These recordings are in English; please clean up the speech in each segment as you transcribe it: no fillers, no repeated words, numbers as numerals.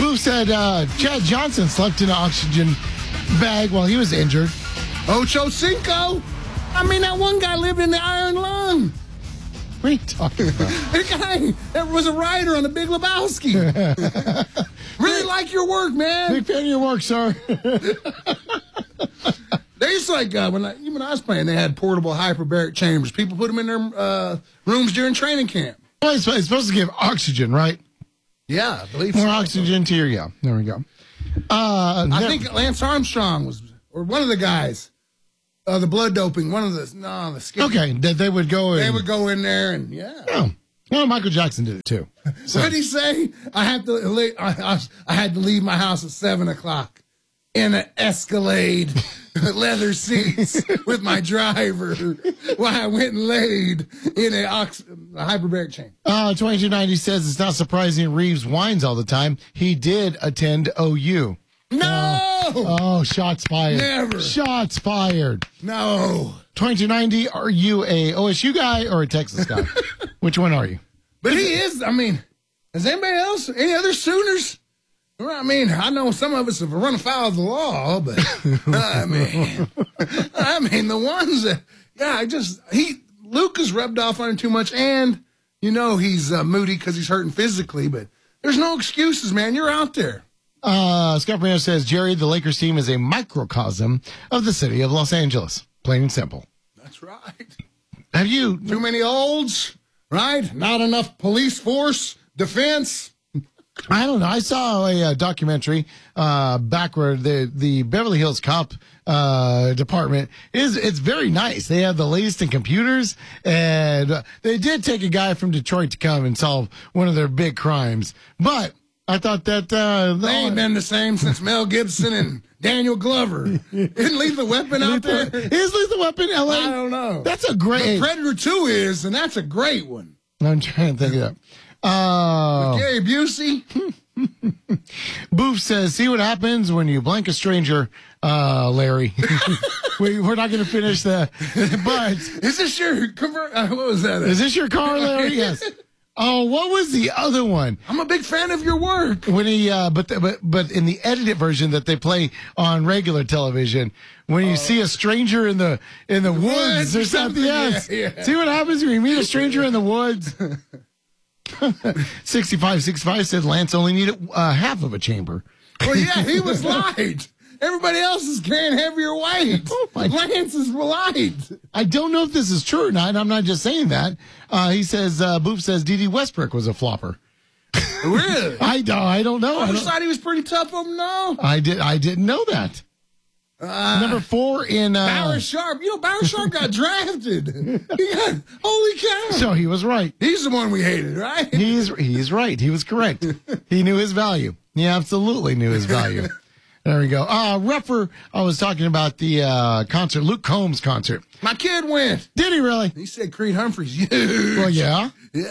Booth said Chad Johnson slept in an oxygen bag while he was injured. Ocho Cinco. I mean, that one guy lived in the Iron Lung. What are you talking about? The guy that was a writer on The Big Lebowski. Really like your work, man. Big fan of your work, sir. They used to even I was playing, they had portable hyperbaric chambers. People put them in their rooms during training camp. Well, it's supposed to give oxygen, right? Yeah, I believe More so. oxygen to your, yeah. There we go. I think Lance Armstrong or one of the guys, the blood doping, the skin. Okay, they would go in. They would go in there and, yeah. Oh. Well, Michael Jackson did it too. So. What did he say? I had to leave my house at 7:00 in an Escalade, leather seats with my driver while I went and laid in a hyperbaric chamber. 2290 says it's not surprising Reeves whines all the time. He did attend OU. No! Shots fired. Never. Shots fired. No. 2290, are you a OSU guy or a Texas guy? Which one are you? But he is, is anybody else, any other Sooners? I mean, I know some of us have run afoul of the law, but the ones that, Luke has rubbed off on him too much, and he's moody because he's hurting physically, but there's no excuses, man. You're out there. Scott Marino says, Jerry, the Lakers team is a microcosm of the city of Los Angeles. Plain and simple. That's right. Have you? Too many olds, right? Not enough police force, defense. I don't know. I saw a documentary back where the Beverly Hills Cop department it's very nice. They have the latest in computers, and they did take a guy from Detroit to come and solve one of their big crimes. But I thought that they ain't been the same since Mel Gibson and Daniel Glover. Isn't Lethal Weapon out there? Is Lethal Weapon LA? I don't know. That's a great. But Predator 2 is, and that's a great one. I'm trying to think of that. Gary Busey. Boof says, see what happens when you blank a stranger, Larry. We're not going to finish that. But is this your what was that? Is this your car, Larry? Yes. Oh, what was the other one? I'm a big fan of your work. When he, but in the edited version that they play on regular television, when you see a stranger in the woods or something else, yeah. See what happens when you meet a stranger in the woods. 65 said Lance only needed half of a chamber. Well, yeah, he was light. Everybody else is carrying heavier weight. Oh, Lance is light. I don't know if this is true or not. I'm not just saying that. He says, Boop says D.D. Westbrook was a flopper. Really? I don't know. I thought he was pretty tough of him, no? I didn't know that. Number 4 in Barry Sharp. Barry Sharp got drafted. Holy cow. So he was right. He's the one we hated, right? He's right. He was correct. He knew his value. He absolutely knew his value. There we go. Ruffer, I was talking about the concert, Luke Combs concert. My kid went. Did he really? He said Creed Humphrey's huge. Well, yeah.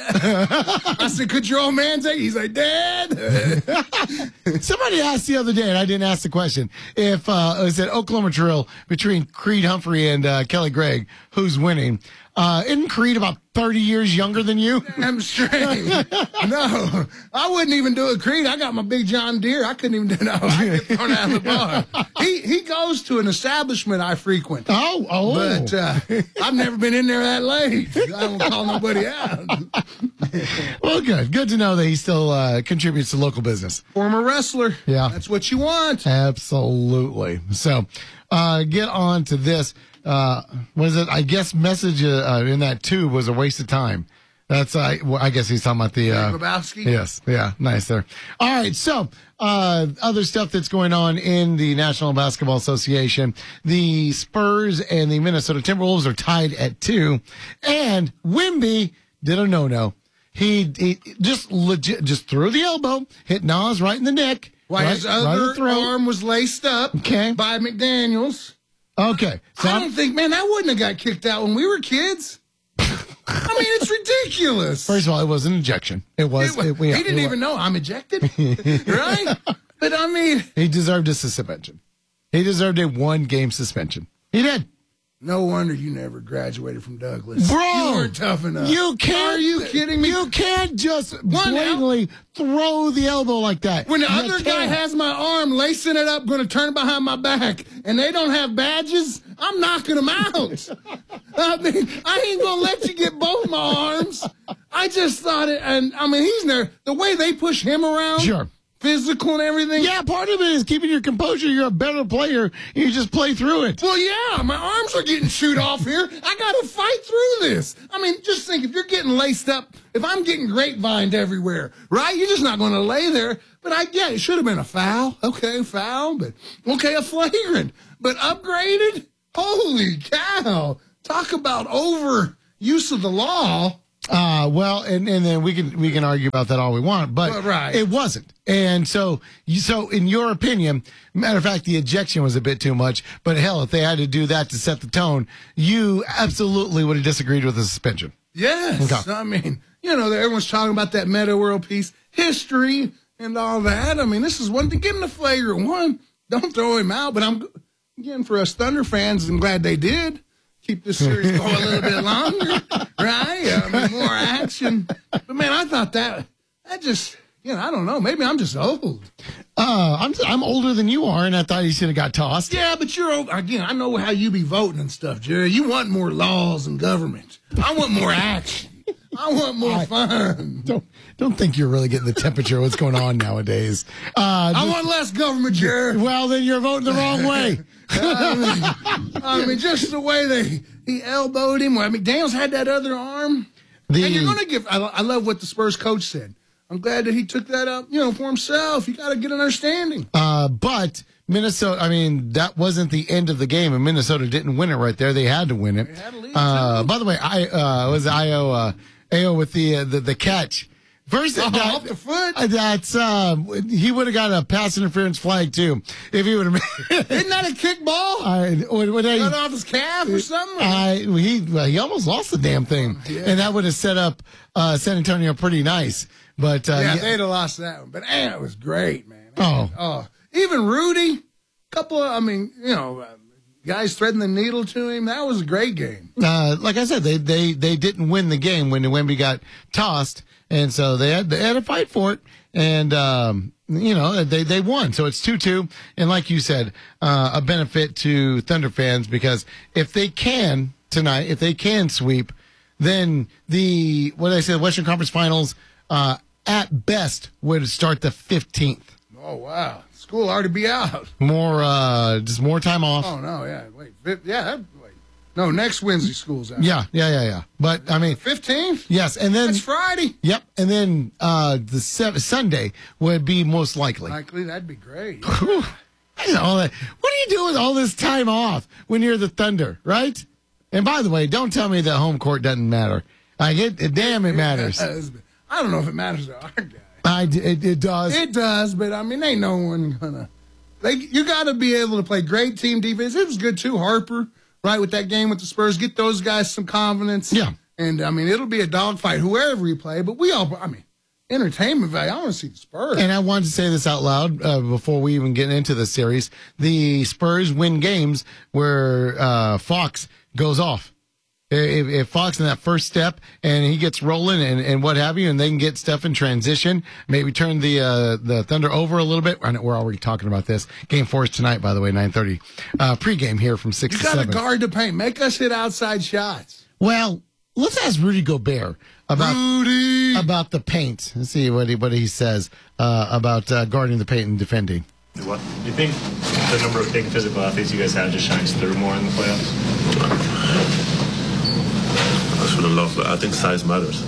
I said, could your old man take it? He's like, Dad. Somebody asked the other day, and I didn't ask the question, if it said Oklahoma Trail between Creed Humphrey and Kelly Gregg, who's winning? Isn't Creed about 30 years younger than you? I'm straight. No, I wouldn't even do it, Creed. I got my big John Deere. I couldn't even do it. I get thrown out of the bar. He goes to an establishment I frequent. Oh. But I've never been in there that late. I don't call nobody out. Well, good. Good to know that he still contributes to local business. Former wrestler. Yeah. That's what you want. Absolutely. So get on to this. Was it? I guess message in that tube was a waste of time. That's I guess he's talking about the Lebowski. Yes, yeah, nice there. All right, so other stuff that's going on in the National Basketball Association. The Spurs and the Minnesota Timberwolves are tied at 2, and Wemby did a no. He just threw the elbow, hit Nas right in the neck. While his other arm was laced up by McDaniels. Okay. So I don't think, man, that wouldn't have got kicked out when we were kids. I mean, it's ridiculous. First of all, it was an injection. He didn't even know I'm ejected, right? But I mean, he deserved a suspension. He deserved a 1-game suspension. He did. No wonder you never graduated from Douglas. Bro, you weren't tough enough. You can't. Are you kidding me? You can't just blatantly throw the elbow like that. When the other guy has my arm, lacing it up, going to turn behind my back, and they don't have badges, I'm knocking them out. I mean, I ain't going to let you get both my arms. I just thought it, and I mean, he's there. The way they push him around. Sure. Physical and everything. Yeah, part of it is keeping your composure. You're a better player. You just play through it. Well, yeah, my arms are getting chewed off here. I got to fight through this. I mean, just think, if you're getting laced up, if I'm getting grapevined everywhere, right? You're just not going to lay there. But it should have been a foul. Okay, foul, but okay, a flagrant. But upgraded? Holy cow. Talk about overuse of the law. Well, and then we can argue about that all we want, but right. It wasn't. And so in your opinion, matter of fact, the ejection was a bit too much, but hell, if they had to do that to set the tone, you absolutely would have disagreed with the suspension. Yes. Okay. I mean, everyone's talking about that Meta World Peace history and all that. I mean, this is one thing. Give him the flagrant one. Don't throw him out. But again, for us Thunder fans, I'm glad they did. Keep this series going a little bit longer, right? I mean, more action. But, man, I thought that just, I don't know. Maybe I'm just old. I'm older than you are, and I thought you should have got tossed. Yeah, but you're old. Again, I know how you be voting and stuff, Jerry. You want more laws and government. I want more action. I want more fun. Don't think you're really getting the temperature of what's going on nowadays. I want less government, Jerry. Well, then you're voting the wrong way. I mean, just the way he elbowed him. I mean, Daniels had that other arm. And you're going to give. I love what the Spurs coach said. I'm glad that he took that up, for himself. You got to get an understanding. But Minnesota, I mean, that wasn't the end of the game, and Minnesota didn't win it right there. They had to win it. They had to lead, by the way, was Ayo with the catch. First, off the foot. That's he would have got a pass interference flag too if he would have. Isn't that a kick ball? Cut off his calf or something. He almost lost the damn thing, and that would have set up San Antonio pretty nice. But they'd have lost that one. But it was great, man. Oh, even Rudy, guys threading the needle to him. That was a great game. Like I said, they didn't win the game when Wemby got tossed. And so they had to fight for it, and they won. So it's 2-2, and like you said, a benefit to Thunder fans, because if they can tonight, if they can sweep, then the Western Conference Finals at best would start the 15th. Oh wow, school already be out. Just more time off. Oh no, yeah, No, next Wednesday school's out. Yeah. But, I mean... 15th? Yes, and then... That's Friday. Yep, and then the Sunday would be most likely. That'd be great. What do you do with all this time off when you're the Thunder, right? And by the way, don't tell me that home court doesn't matter. It matters. I don't know if it matters to our guy. It does. It does, but, I mean, ain't no one gonna... You got to be able to play great team defense. It was good, too, Harper... Right, with that game with the Spurs, get those guys some confidence. Yeah. And, I mean, it'll be a dogfight, whoever we play. But entertainment value, I want to see the Spurs. And I wanted to say this out loud before we even get into the series. The Spurs win games where Fox goes off. If Fox in that first step and he gets rolling and what have you, and they can get stuff in transition, maybe turn the Thunder over a little bit. We're already talking about this. Game 4 is tonight, by the way, 9:30. Pregame here from 6 to 7. You got to guard the paint. Make us hit outside shots. Well, let's ask Rudy Gobert about the paint. Let's see what he says about guarding the paint and defending. What do you think the number of big physical athletes you guys have just shines through more in the playoffs? I should have loved that. I think size matters.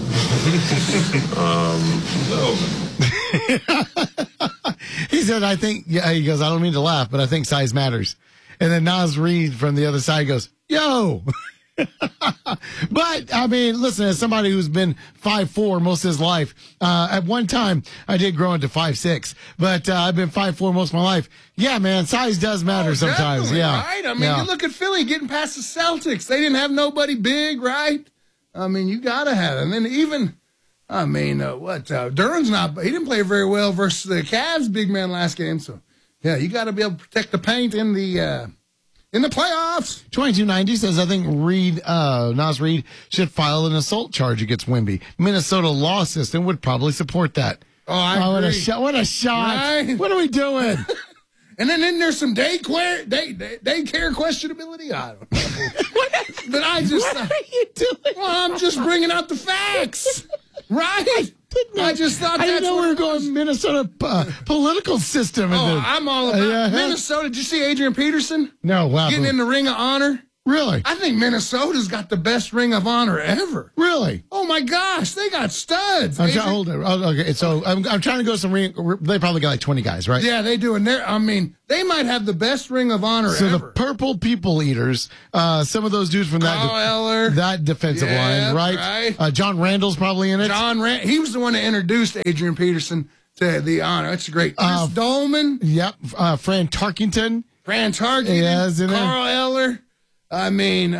He said, I think, he goes, I don't mean to laugh, but I think size matters. And then Naz Reid from the other side goes, yo. But, I mean, listen, as somebody who's been 5'4" most of his life, at one time I did grow into 5'6", but I've been 5'4" most of my life. Yeah, man, size does matter sometimes. Yeah. Right? I mean, you look at Philly getting past the Celtics. They didn't have nobody big, right? I mean, you got to have it. And then even, Duran's he didn't play very well versus the Cavs big man last game. So, yeah, you got to be able to protect the paint in the in the playoffs. 2290 says, I think Nas Reed should file an assault charge against Wemby. Minnesota law system would probably support that. Oh, I agree. What a shot. Right? What are we doing? And then there's some daycare questionability. I don't know. But I just... What are you doing? Well, I'm just bringing out the facts. Right? I just thought I that's didn't know what we were it was. going Minnesota political system. Oh, I'm all about Yeah. Minnesota. Did you see Adrian Peterson No, wow. getting in the Ring of Honor? Really? I think Minnesota's got the best Ring of Honor ever. Really? Oh my gosh, they got studs. I'm Adrian- hold it. Oh, okay, so I'm trying to go some they probably got like 20 guys, right? Yeah, they do. And they might have the best Ring of Honor So ever. the Purple People Eaters, some of those dudes from Carl Eller. that defensive Yeah, line, right? right. John Randall's probably in it. He was the one that introduced Adrian Peterson to the honor. That's great. Chris Dolman, Yep. Fran Tarkington. Fran Tarkin, Yeah, isn't it? Carl Eller. I mean,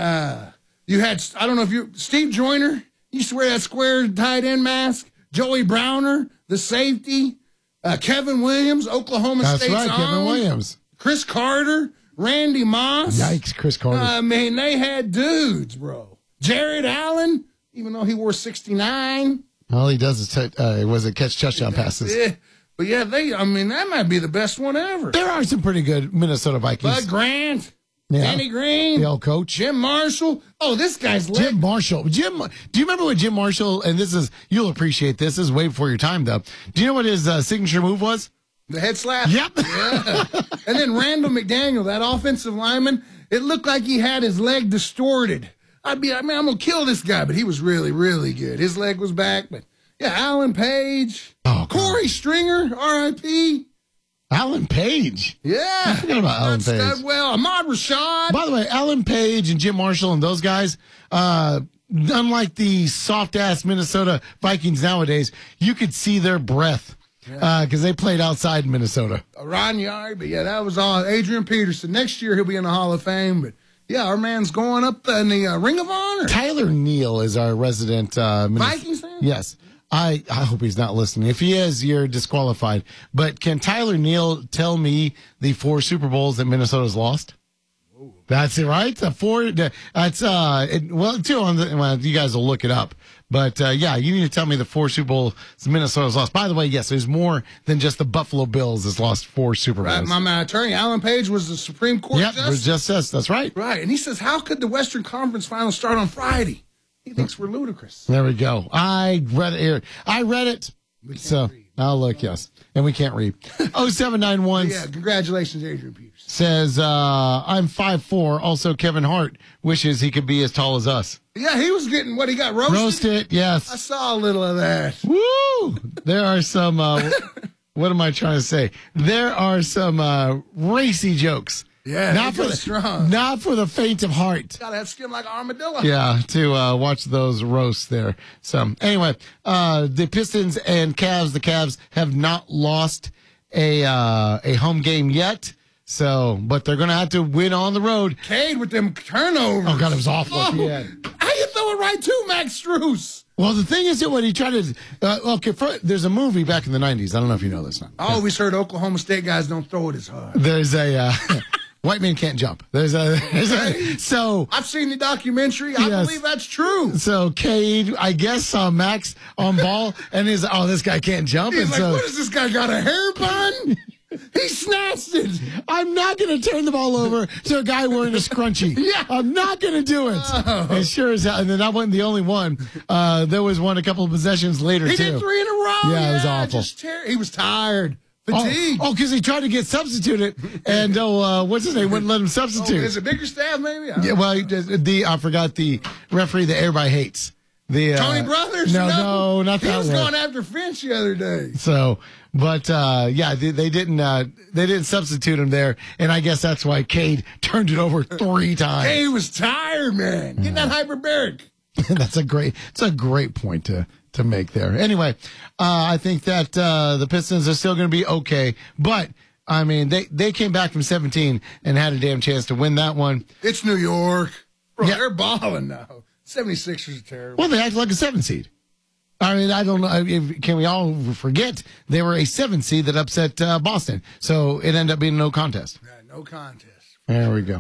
you had, I don't know if Steve Joyner used to wear that square tight end mask. Joey Browner, the safety. Kevin Williams, Oklahoma That's State's right, Kevin own. Williams. Chris Carter, Randy Moss. Yikes, Chris Carter. I mean, they had dudes, bro. Jared Allen, even though he wore 69. All he does is catch touchdown passes. Yeah. But yeah, that might be the best one ever. There are some pretty good Minnesota Vikings. Bud Grant, Yeah. Danny Green, The old coach. Jim Marshall. Oh, this guy's leg. Jim Marshall. Do you remember what Jim Marshall, and you'll appreciate this is way before your time though. Do you know what his signature move was? The head slap. Yep. Yeah. And then Randall McDaniel, that offensive lineman, it looked like he had his leg distorted. I'm going to kill this guy, but he was really, really good. His leg was back, but yeah, Alan Page, Oh, God. Corey Stringer, R.I.P. Alan Page. Yeah. I forgot about Alan That's Page. done well. Ahmad Rashad. By the way, Alan Page and Jim Marshall and those guys, unlike the soft-ass Minnesota Vikings nowadays, you could see their breath because they played outside Minnesota. Ron Yard, but yeah, that was all. Adrian Peterson. Next year he'll be in the Hall of Fame, but yeah, our man's going up in the Ring of Honor. Tyler Neal is our resident Vikings fan? Yes. I hope he's not listening. If he is, you're disqualified. But can Tyler Neal tell me the 4 Super Bowls that Minnesota's lost? That's it, right? The 4. That's 2 on the. Well, you guys will look it up. But yeah, you need to tell me the 4 Super Bowls Minnesota's lost. By the way, yes, there's more than just the Buffalo Bills has lost 4 Super Bowls. Right, my attorney, Alan Page, was the Supreme Court Yep, justice. just us. That's right. Right, and he says, how could the Western Conference Finals start on Friday? He thinks we're ludicrous. There we go. I read it here. I read it. So I'll look, yes. And we can't read. 0791 Yeah, congratulations, Adrian Peterson. says, I'm 5'4". Also, Kevin Hart wishes he could be as tall as us. Yeah, he was getting what he got roasted. Roasted, I yes. saw a little of that. Woo! There are some, what am I trying to say? There are some racy jokes. Yeah, not they for go strong. not for the faint of heart. Got that skin like an armadillo. Yeah, to watch those roasts there. So anyway, the Pistons and Cavs, the Cavs have not lost a home game yet. So, but they're going to have to win on the road. Cade with them turnovers. Oh God, it was awful. Oh, Yeah. how you throw it right to Max Strus? Well, the thing is that when he tried to, there's a movie back in the 90s. I don't know if you know this. I always heard Oklahoma State guys don't throw it as hard. There's a white man can't jump. So I've seen the documentary. I Yes. believe that's true. So Cade, I guess, saw Max on ball and he's this guy can't jump. He's And like, so what is this guy got a hair bun? He snatched it. I'm not going to turn the ball over to a guy wearing a scrunchie. Yeah. I'm not going to do it. And sure as hell. And then that wasn't the only one. There was one a couple of possessions later, He too. did 3 in a row. Yeah, it was awful. He was tired. Fatigued. Oh, because he tried to get substituted, and what's his name? Wouldn't let him substitute. Is it Bickerstaff, maybe? Yeah, well, I forgot the referee that everybody hates. The Tony Brothers? No, not He that was one. going after Finch the other day. So, but yeah, they didn't substitute him there, and I guess that's why Cade turned it over 3 times. Hey, he was tired, man. Getting that hyperbaric. It's a great point to make there. Anyway, I think that the Pistons are still going to be okay, but I mean they came back from 17 and had a damn chance to win that one. It's New York. Bro, Yeah. they're balling now. 76ers are terrible. Well, they acted like a 7 seed. I mean, I don't know. Can we all forget they were a 7 seed that upset Boston? So it ended up being no contest. Yeah, no contest. There we go.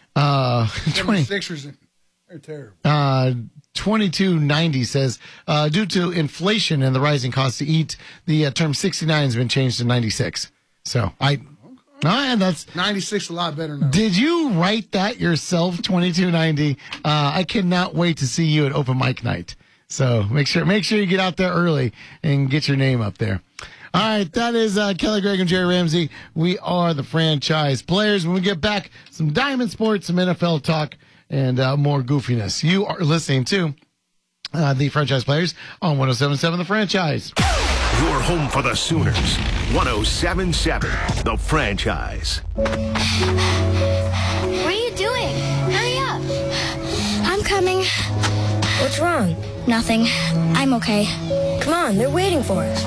Sixers, they're terrible. 2290 says, due to inflation and the rising cost to eat, the term 69 has been changed to 96. So and that's 96 a lot better now. Did you write that yourself, 2290? I cannot wait to see you at open mic night. So make sure you get out there early and get your name up there. All right, that is Kelly Gregg and Jerry Ramsey. We are the Franchise Players. When we get back, some Diamond Sports, some NFL talk, and more goofiness. You are listening to the Franchise Players on 107.7 The Franchise. Your home for the Sooners. 107.7 The Franchise. What are you doing? Hurry up. I'm coming. What's wrong? Nothing. I'm okay. Come on, they're waiting for us.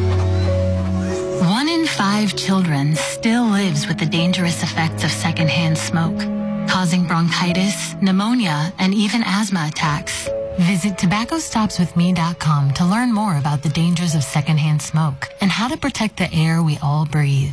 1 in 5 children still lives with the dangerous effects of secondhand smoke, causing bronchitis, pneumonia, and even asthma attacks. Visit tobaccostopswithme.com to learn more about the dangers of secondhand smoke and how to protect the air we all breathe.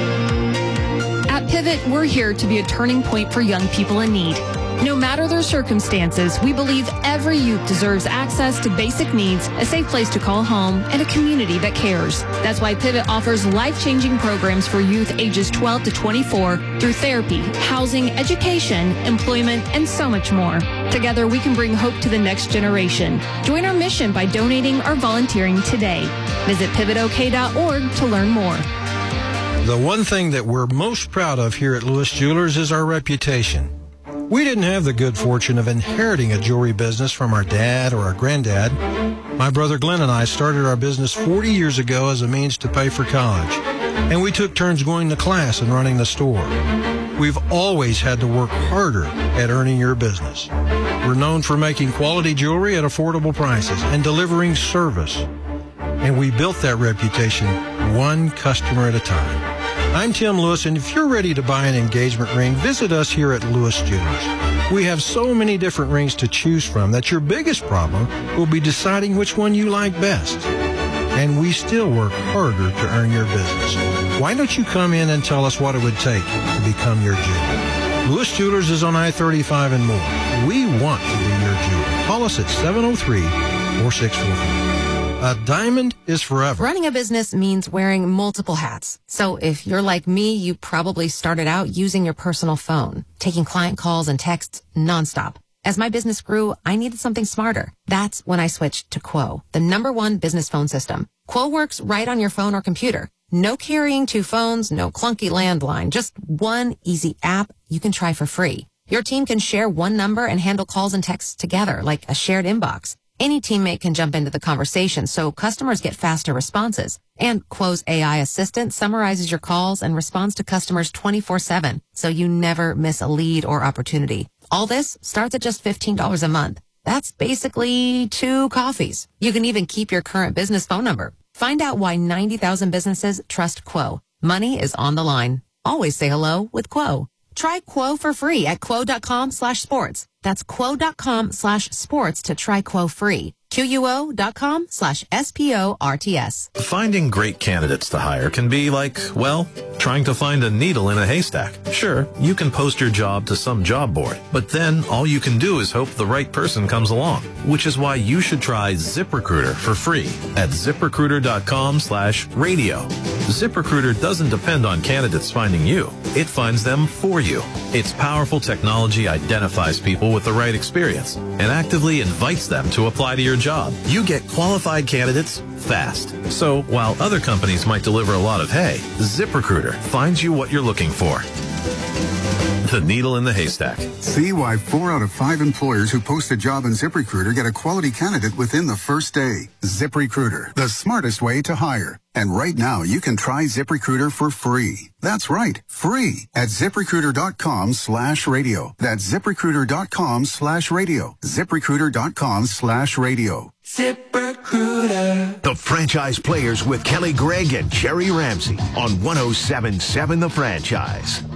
At Pivot, we're here to be a turning point for young people in need. No matter their circumstances, we believe every youth deserves access to basic needs, a safe place to call home, and a community that cares. That's why Pivot offers life-changing programs for youth ages 12 to 24 through therapy, housing, education, employment, and so much more. Together, we can bring hope to the next generation. Join our mission by donating or volunteering today. Visit pivotok.org to learn more. The one thing that we're most proud of here at Lewis Jewelers is our reputation. We didn't have the good fortune of inheriting a jewelry business from our dad or our granddad. My brother Glenn and I started our business 40 years ago as a means to pay for college, and we took turns going to class and running the store. We've always had to work harder at earning your business. We're known for making quality jewelry at affordable prices and delivering service. And we built that reputation one customer at a time. I'm Tim Lewis, and if you're ready to buy an engagement ring, visit us here at Lewis Jewelers. We have so many different rings to choose from that your biggest problem will be deciding which one you like best. And we still work harder to earn your business. Why don't you come in and tell us what it would take to become your jeweler? Lewis Jewelers is on I-35 and more. We want to be your jeweler. Call us at 703-4644. A diamond is forever. Running a business means wearing multiple hats. So if you're like me, you probably started out using your personal phone, taking client calls and texts nonstop. As my business grew, I needed something smarter. That's when I switched to Quo, the #1 business phone system. Quo works right on your phone or computer. No carrying 2 phones, no clunky landline, just one easy app you can try for free. Your team can share one number and handle calls and texts together like a shared inbox. Any teammate can jump into the conversation, so customers get faster responses. And Quo's AI assistant summarizes your calls and responds to customers 24/7, so you never miss a lead or opportunity. All this starts at just $15 a month. That's basically 2 coffees. You can even keep your current business phone number. Find out why 90,000 businesses trust Quo. Money is on the line. Always say hello with Quo. Try Quo for free at quo.com/sports. That's quo.com/sports to try Quo free. QUO.com/SPORTS. Finding great candidates to hire can be like, well, trying to find a needle in a haystack. Sure, you can post your job to some job board, but then all you can do is hope the right person comes along, which is why you should try ZipRecruiter for free at ZipRecruiter.com/radio. ZipRecruiter doesn't depend on candidates finding you. It finds them for you. Its powerful technology identifies people with the right experience and actively invites them to apply to your job. You get qualified candidates fast. So while other companies might deliver a lot of hay, ZipRecruiter finds you what you're looking for. The needle in the haystack. See why 4 out of 5 employers who post a job in ZipRecruiter get a quality candidate within the first day. ZipRecruiter, the smartest way to hire. And right now, you can try ZipRecruiter for free. That's right, free at ZipRecruiter.com/radio. That's ZipRecruiter.com/radio. ZipRecruiter.com/radio. ZipRecruiter. The Franchise Players with Kelly Gregg and Jerry Ramsey on 107.7 The Franchise.